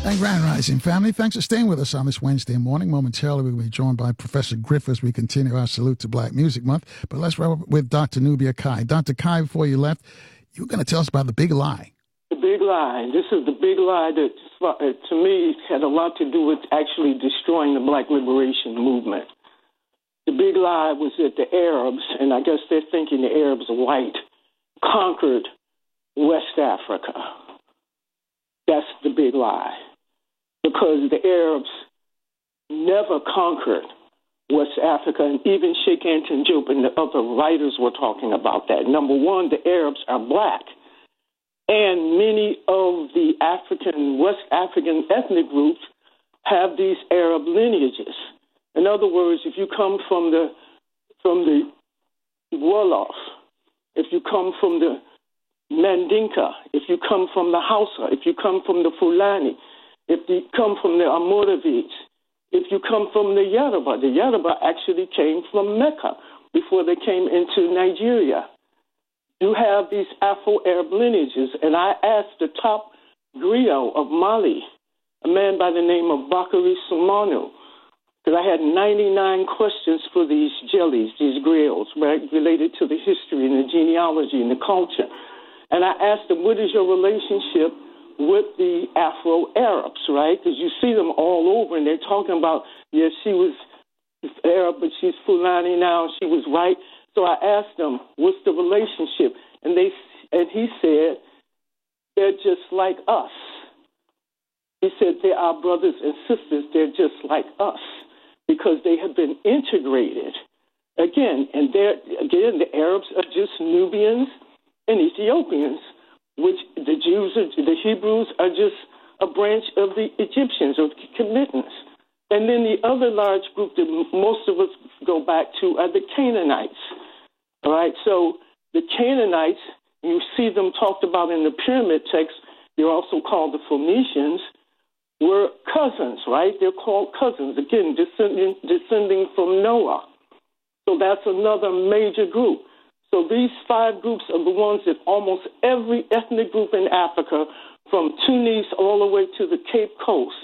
Hey, Grand Rising family. Thanks for staying with us on this Wednesday morning. Momentarily, we'll be joined by Professor Griff as we continue our salute to Black Music Month. But let's wrap up with Dr. Nubia Kai. Dr. Kai, before you left, you were going to tell us about the big lie. The big lie. This is the big lie that, to me, had a lot to do with actually destroying the Black liberation movement. The big lie was that the Arabs, and I guess they're thinking the Arabs are white, conquered West Africa. That's the big lie. Because the Arabs never conquered West Africa, and even Sheikh Anta Diop and the other writers were talking about that. Number one, the Arabs are black, and many of the West African ethnic groups have these Arab lineages. In other words, if you come from the Wolof, if you come from the Mandinka, if you come from the Hausa, if you come from the Fulani, if you come from the Almoravids, if you come from the Yoruba actually came from Mecca before they came into Nigeria. You have these Afro-Arab lineages, and I asked the top griot of Mali, a man by the name of Bakary Soumanu, because I had 99 questions for these jellies, these griots, right, related to the history and the genealogy and the culture. And I asked them, what is your relationship with the Afro-Arabs, right? Because you see them all over, and they're talking about, yes, she was Arab, but she's Fulani now, she was white. So I asked them, what's the relationship? And he said, they're just like us. He said, they are brothers and sisters, they're just like us, because they have been integrated. Again, the Arabs are just Nubians and Ethiopians, which the Hebrews are just a branch of the Egyptians or commitments. And then the other large group that most of us go back to are the Canaanites. All right, so the Canaanites, you see them talked about in the pyramid text, they're also called the Phoenicians, were cousins, right? They're called cousins, again, descending from Noah. So that's another major group. So these five groups are the ones that almost every ethnic group in Africa, from Tunis all the way to the Cape Coast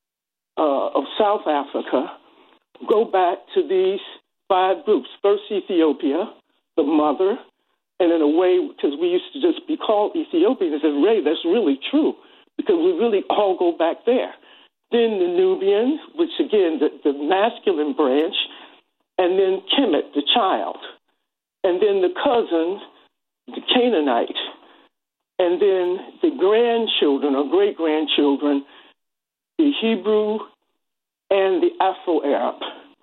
of South Africa, go back to these five groups. First, Ethiopia, the mother, and in a way, because we used to just be called Ethiopians, and Ray, that's really true, because we really all go back there. Then the Nubians, which again, the masculine branch, and then Kemet, the child. And then the cousin, the Canaanite, and then the grandchildren or great-grandchildren, the Hebrew and the Afro-Arab.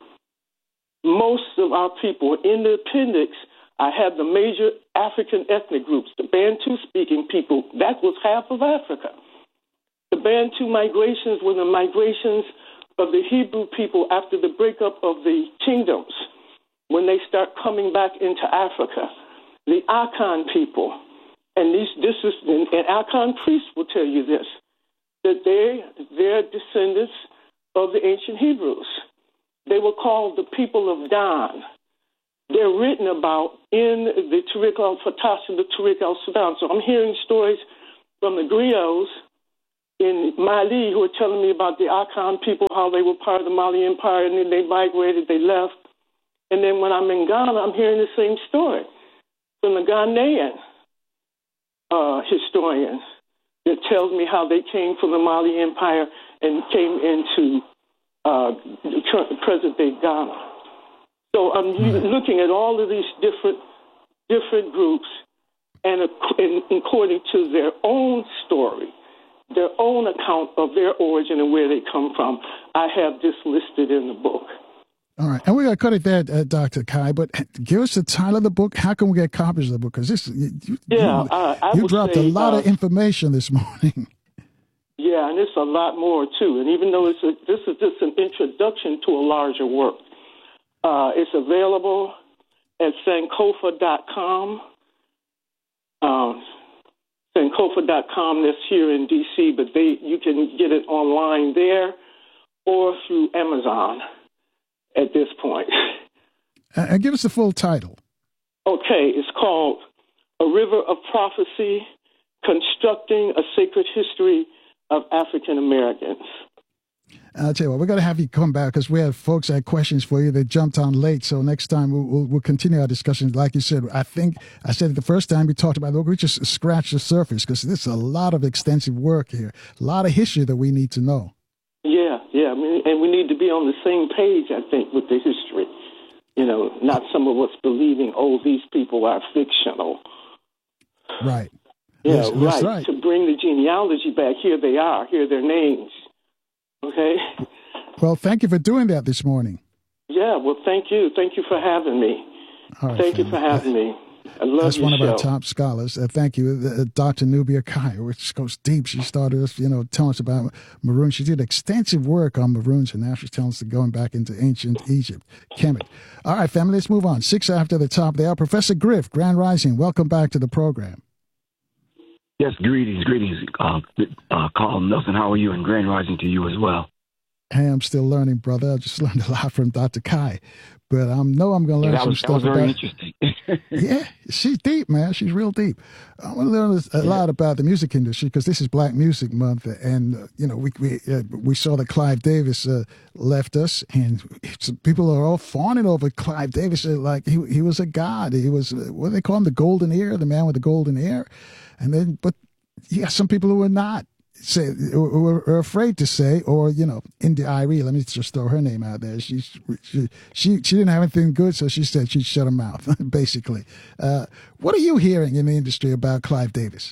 Most of our people, in the appendix, I have the major African ethnic groups, the Bantu-speaking people, that was half of Africa. The Bantu migrations were the migrations of the Hebrew people after the breakup of the kingdoms, when they start coming back into Africa. The Akan people, and Akan priests will tell you this, that they're descendants of the ancient Hebrews. They were called the people of Dan. They're written about in the Tariq al-Fatah and the Tariq al-Sudan. So I'm hearing stories from the griots in Mali who are telling me about the Akan people, how they were part of the Mali Empire, and then they migrated, they left. And then when I'm in Ghana, I'm hearing the same story from the Ghanaian historians that tells me how they came from the Mali Empire and came into present-day Ghana. So I'm looking at all of these different groups, and according to their own story, their own account of their origin and where they come from, I have this listed in the book. All right, and we're going to cut it there, Dr. Kai, but give us the title of the book. How can we get copies of the book? Because you dropped a lot of information this morning. Yeah, and it's a lot more, too. And even though this is just an introduction to a larger work, it's available at Sankofa.com. Sankofa.com, that's here in D.C., but you can get it online there or through Amazon at this point. Give us the full title. Okay, it's called A River of Prophecy, Constructing a Sacred History of African Americans. I'll tell you what, we're going to have you come back because we have folks that had questions for you. They jumped on late. So next time we'll continue our discussions. Like you said, I think I said it the first time we talked about it, we just scratched the surface because there's a lot of extensive work here, a lot of history that we need to know. Yeah. I mean, and we need to be on the same page, I think, with the history. You know, not some of us believing, these people are fictional. Right. Yeah, that's right. To bring the genealogy back, here they are, here are their names. Okay. Well, thank you for doing that this morning. Yeah, well, thank you. Thank you for having me. All right, thank you for having me. I love That's your one of show. our top scholars. Thank you, Dr. Nubia Kai, which goes deep. She started us, telling us about Maroons. She did extensive work on Maroons, and now she's telling us going back into ancient Egypt, Kemet. All right, family, let's move on. 6 after the top there. Professor Griff, Grand Rising, welcome back to the program. Yes, greetings, Carl Nelson. How are you? And Grand Rising to you as well. Hey, I'm still learning, brother. I just learned a lot from Dr. Kai, but I know I'm going to learn some stuff. That was very interesting. Yeah, she's deep, man. She's real deep. I want to learn a lot about the music industry because this is Black Music Month, and we saw that Clive Davis left us, and people are all fawning over Clive Davis like he was a god. He was what do they call him, the golden ear, the man with the golden ear. And then, but you got some people who are not who are afraid to say, or India Irie. Let me just throw her name out there. She didn't have anything good, so she said she'd shut her mouth. Basically, what are you hearing in the industry about Clive Davis?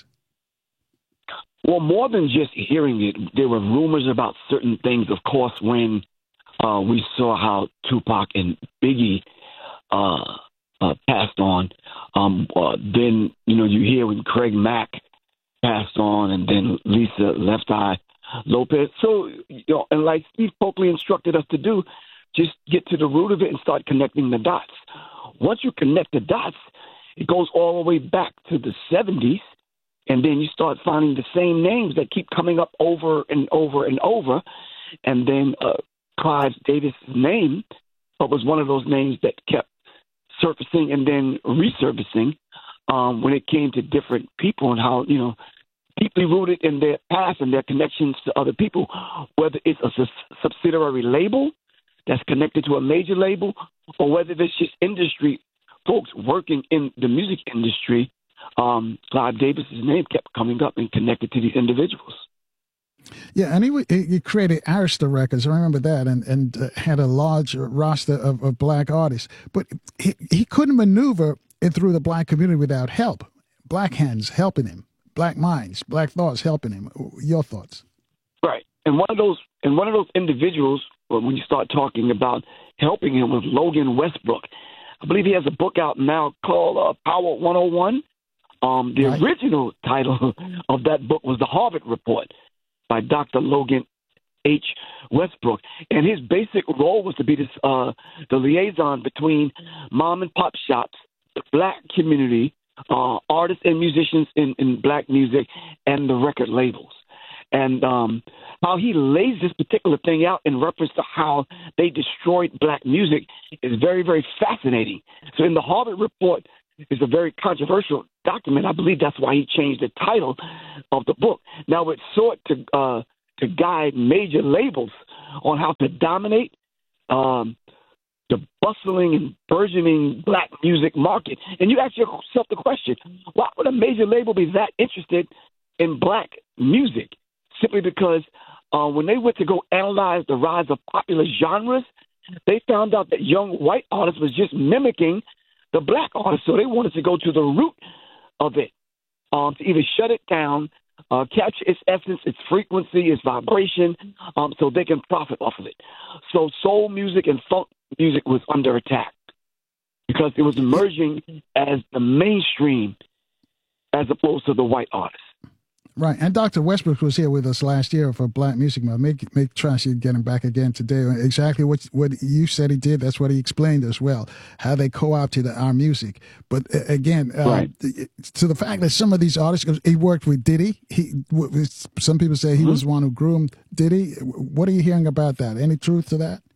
Well, more than just hearing it, there were rumors about certain things. Of course, when we saw how Tupac and Biggie passed on. Then, you hear when Craig Mack passed on, and then Lisa Left Eye Lopez. So, and like Steve Polkley instructed us to do, just get to the root of it and start connecting the dots. Once you connect the dots, it goes all the way back to the 70s, and then you start finding the same names that keep coming up over and over and over. And then Clive Davis' name was one of those names that kept surfacing and then resurfacing when it came to different people and how, deeply rooted in their past and their connections to other people, whether it's a subsidiary label that's connected to a major label or whether it's just industry folks working in the music industry. Clive Davis's name kept coming up and connected to these individuals. Yeah, and he created Arista Records, I remember that, and had a large roster of black artists. But he couldn't maneuver it through the black community without help. Black hands helping him, black minds, black thoughts helping him. Your thoughts? Right. And one of those individuals, when you start talking about helping him, was Logan Westbrook. I believe he has a book out now called Power 101. The original title of that book was The Harvard Report by Dr. Logan H. Westbrook. And his basic role was to be this, the liaison between mom and pop shops, the black community, artists and musicians in black music, and the record labels. And how he lays this particular thing out in reference to how they destroyed black music is very, very fascinating. So in the Harvard Report is a very controversial document. I believe that's why he changed the title of the book. Now it sought to guide major labels on how to dominate the bustling and burgeoning black music market. And you ask yourself the question, why would a major label be that interested in black music? Simply because when they went to go analyze the rise of popular genres, they found out that young white artists was just mimicking the black artists. So they wanted to go to the root of it, to either shut it down, capture its essence, its frequency, its vibration, so they can profit off of it. So soul music and funk music was under attack because it was emerging as the mainstream as opposed to the white artists. Right. And Dr. Westbrook was here with us last year for Black Music Month. Make try to get him back again today. Exactly what you said he did. That's what he explained as well, how they co-opted our music. But again, to the fact that some of these artists, he worked with Diddy. Some people say he was the one who groomed Diddy. What are you hearing about that? Any truth to that?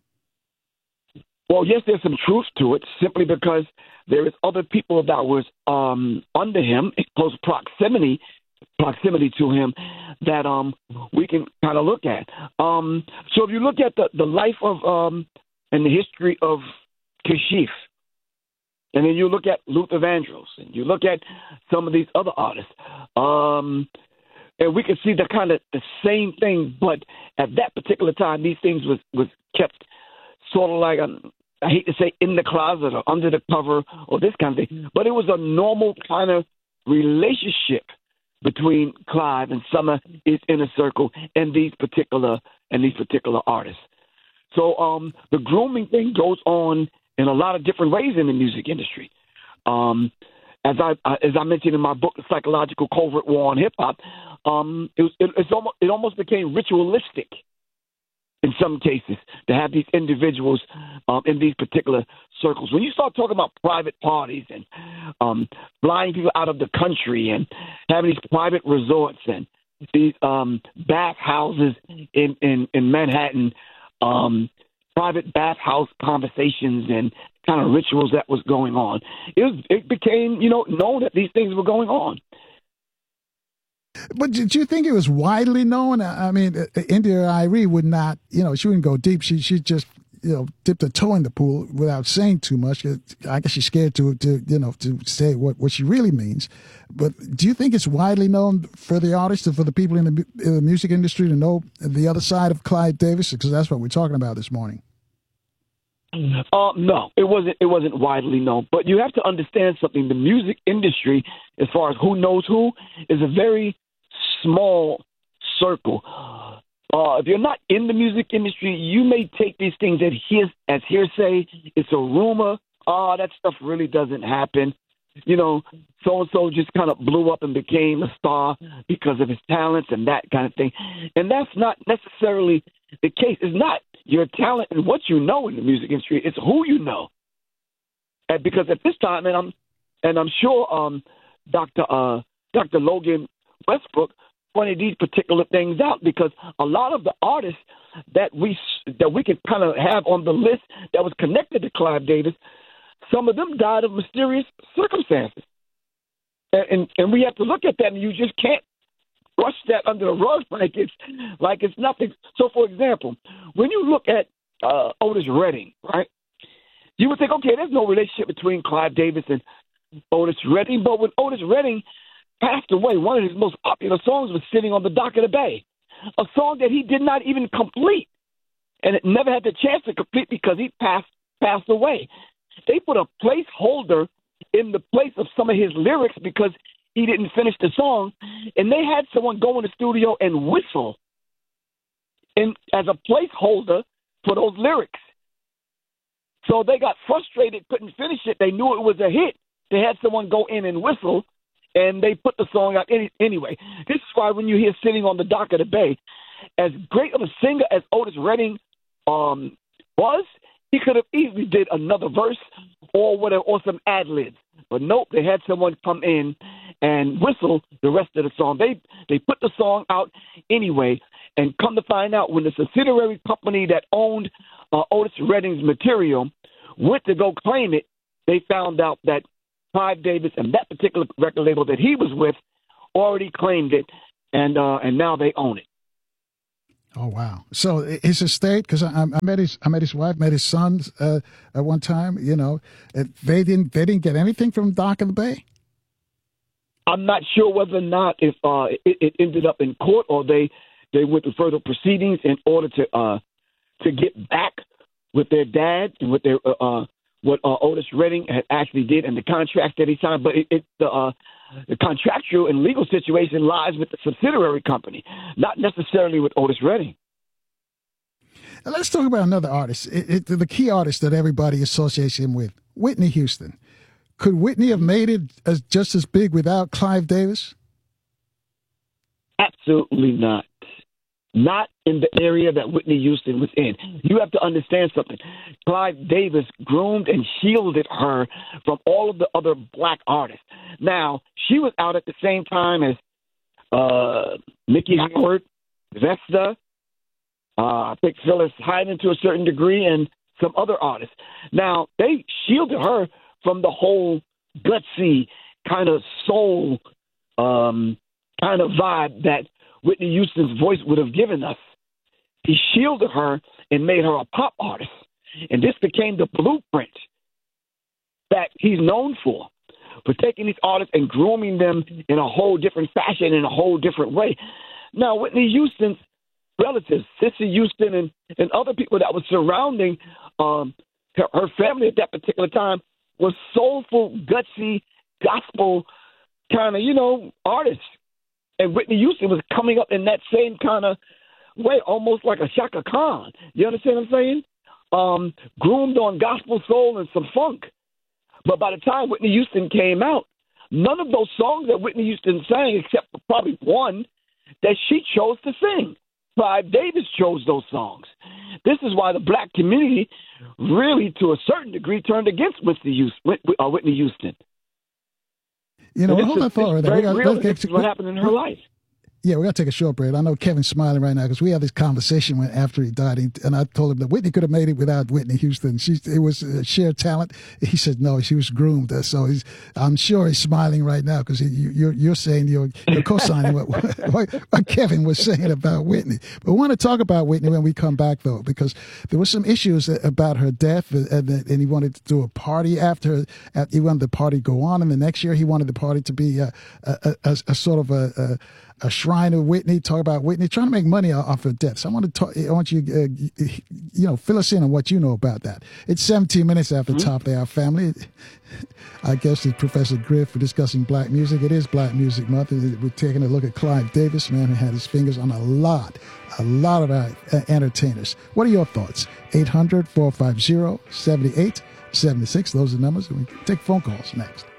Well, yes, there's some truth to it, simply because there is other people that was under him in close proximity proximity to him that we can kind of look at. So if you look at the life of and the history of Kashif, and then you look at Luther Vandross, and you look at some of these other artists, and we can see the kind of the same thing, but at that particular time, these things was kept sort of like, I hate to say in the closet or under the cover or this kind of thing, but it was a normal kind of relationship between Clive and some of his inner circle and these particular artists. So the grooming thing goes on in a lot of different ways in the music industry. As I mentioned in my book, The Psychological Covert War on Hip Hop, it almost became ritualistic in some cases to have these individuals in these particular circles. When you start talking about private parties and flying people out of the country and having these private resorts and these bath houses in Manhattan, private bathhouse conversations and kind of rituals that was going on, it became known that these things were going on. But did you think it was widely known? I mean, India Arie would not, she wouldn't go deep. She just, dipped her toe in the pool without saying too much. I guess she's scared to say what she really means. But do you think it's widely known for the artists and for the people in the music industry to know the other side of Clive Davis? Because that's what we're talking about this morning. No, it wasn't widely known. But you have to understand something. The music industry, as far as who knows who, is a very small circle. If you're not in the music industry, you may take these things as hearsay. It's a rumor. That stuff really doesn't happen. So-and-so just kind of blew up and became a star because of his talents and that kind of thing. And that's not necessarily the case. It's not your talent and what you know in the music industry. It's who you know. And because at this time, and I'm sure Dr. Logan Westbrook pointed these particular things out, because a lot of the artists that we could kind of have on the list that was connected to Clive Davis, some of them died of mysterious circumstances. And we have to look at that, and you just can't brush that under the rug like it's nothing. So, for example, when you look at Otis Redding, right, you would think, okay, there's no relationship between Clive Davis and Otis Redding. But when Otis Redding passed away, one of his most popular songs was Sitting on the Dock of the Bay, a song that he did not even complete, and it never had the chance to complete because he passed away. They put a placeholder in the place of some of his lyrics because he didn't finish the song, and they had someone go in the studio and whistle as a placeholder for those lyrics. So they got frustrated, couldn't finish it. They knew it was a hit. They had someone go in and whistle, and they put the song out anyway. This is why when you hear Sitting on the Dock of the Bay, as great of a singer as Otis Redding was, he could have easily did another verse or whatever, or some ad-libs. But nope, they had someone come in and whistle the rest of the song. They put the song out anyway, and come to find out, when the subsidiary company that owned Otis Redding's material went to go claim it, they found out that Clive Davis and that particular record label that he was with already claimed it, and now they own it. Oh wow! So his estate, because I met his wife, met his sons at one time. They didn't get anything from Dock of the Bay. I'm not sure whether or not if it ended up in court or they went to further proceedings in order to get back with their dad and with their what Otis Redding had actually did and the contract that he signed. But the contractual and legal situation lies with the subsidiary company, not necessarily with Otis Redding. Let's talk about another artist, the key artist that everybody associates him with, Whitney Houston. Could Whitney have made it just as big without Clive Davis? Absolutely not. Not in the area that Whitney Houston was in. You have to understand something. Clive Davis groomed and shielded her from all of the other black artists. Now, she was out at the same time as Mickey Howard, Vesta, I think Phyllis Hyman to a certain degree, and some other artists. Now, they shielded her from the whole gutsy kind of soul kind of vibe that Whitney Houston's voice would have given us. He shielded her and made her a pop artist. And this became the blueprint that he's known for taking these artists and grooming them in a whole different fashion, in a whole different way. Now, Whitney Houston's relatives, Cissy Houston and other people that were surrounding her family at that particular time was soulful, gutsy, gospel kind of, artists. And Whitney Houston was coming up in that same kind of way, almost like a Shaka Khan. You understand what I'm saying? Groomed on gospel soul and some funk. But by the time Whitney Houston came out, none of those songs that Whitney Houston sang, except for probably one, that she chose to sing. Clive Davis chose those songs. This is why the black community really, to a certain degree, turned against Whitney Houston. Hold that thought right there. This is what happened in her life. Yeah, we got to take a short break. I know Kevin's smiling right now because we had this conversation after he died, and I told him that Whitney could have made it without Whitney Houston. It was sheer talent. He said no, she was groomed. So I'm sure he's smiling right now because you're saying you're co-signing what Kevin was saying about Whitney. But we want to talk about Whitney when we come back, though, because there were some issues about her death, and he wanted to do a party after. He wanted the party to go on, and the next year he wanted the party to be a sort of a shrine of Whitney, talk about Whitney, trying to make money off her death. So I want you fill us in on what you know about that. It's 17 minutes after top of the hour, family. I guess it's Professor Griff for discussing black music. It is Black Music Month. We're taking a look at Clive Davis, man, who had his fingers on a lot of our entertainers. What are your thoughts? 800-450-7876. Those are the numbers. We take phone calls next.